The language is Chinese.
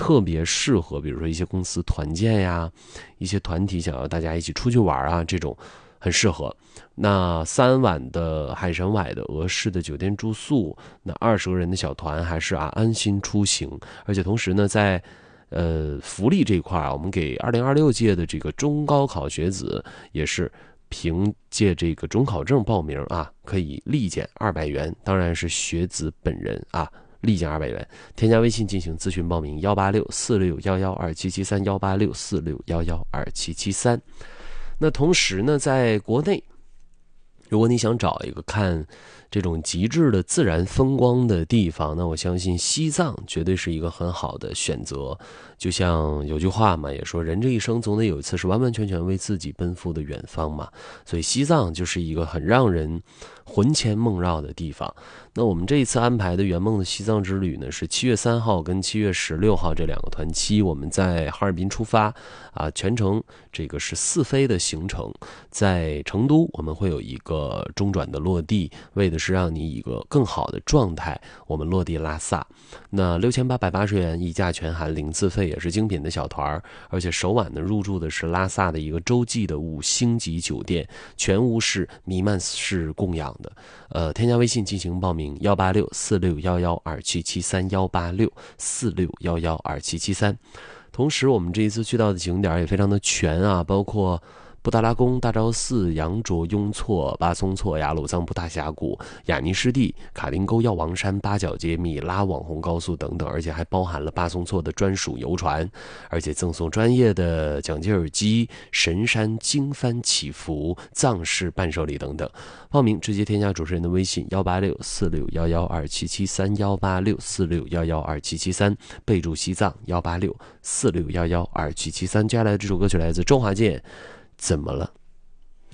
特别适合比如说一些公司团建呀，一些团体想要大家一起出去玩啊，这种很适合。那3晚的海参崴的俄式的酒店住宿，那20个人的小团还是安心出行。而且同时呢，在福利这一块我们给2026届的这个中高考学子也是凭借这个中考证报名可以立减200元，当然是学子本人立减200元。添加微信进行咨询报名18646112773，18646112773。那同时呢，在国内，如果你想找一个看这种极致的自然风光的地方，那我相信西藏绝对是一个很好的选择。就像有句话嘛，也说人这一生总得有一次是完完全全为自己奔赴的远方嘛，所以西藏就是一个很让人魂牵梦绕的地方。那我们这一次安排的圆梦的西藏之旅呢，是7月3号跟7月16号这2个团期，我们在哈尔滨出发全程这个是4飞的行程，在成都我们会有一个中转的落地，为的是让你以一个更好的状态我们落地拉萨。那6880元一价全含0自费，也是精品的小团，而且首晚呢入住的是拉萨的一个洲际的5星级酒店，全屋是弥漫式供养的。添加微信进行报名18646112773，18646112773。同时我们这一次去到的景点也非常的全包括布达拉宫、大昭寺、羊卓、雍措、巴松措、雅鲁藏布大峡谷、雅尼湿地、卡丁沟、药王山、八角街、米拉网红高速等等，而且还包含了巴松措的专属游船，而且赠送专业的讲机耳机、神山经幡祈福、藏式伴手礼等等。报名直接添加主持人的微信18646112773，18646112773，备注西藏18646112773。接下来这首歌曲来自周华健，怎么了？